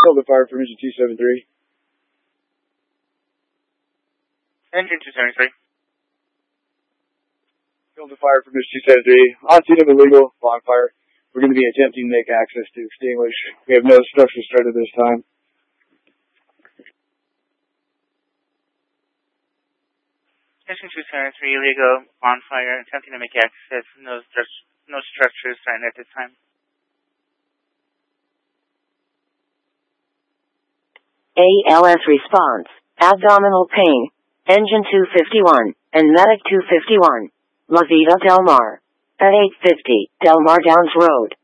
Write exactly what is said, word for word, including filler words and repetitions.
Hold the fire for engine two seventy-three. Engine two seventy-three. Hold the fire for engine two seventy-three. On scene of illegal bonfire. We're going to be attempting to make access to extinguish. We have no structure started this time. Engine two seventy-three, illegal bonfire, attempting to make access. No, no structures starting at this time. A L S response, abdominal pain, engine two fifty-one, and medic two fifty-one, La Vida Del Mar, at eight fifty, Del Mar Downs Road.